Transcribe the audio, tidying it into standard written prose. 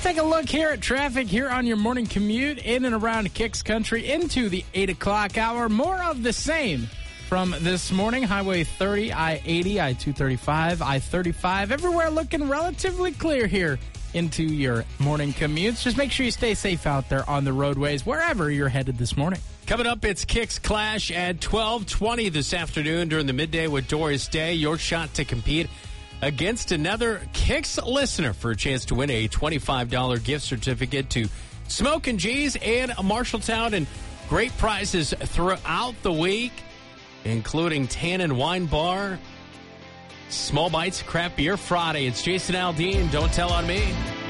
take a look here at traffic here on your morning commute in and around Kicks Country into the 8 o'clock hour. More of the same from this morning. Highway 30, I-80, I-235, I-35. Everywhere looking relatively clear here into your morning commutes. Just make sure you stay safe out there on the roadways, wherever you're headed this morning. Coming up, it's Kicks Clash at 12:20 this afternoon during the midday with Doris Day. Your shot to compete against another Kicks listener for a chance to win a $25 gift certificate to Smokin' G's in Marshalltown, and great prizes throughout the week, including Tannin Wine Bar, Small Bites Craft Beer Friday. It's Jason Aldean. Don't tell on me.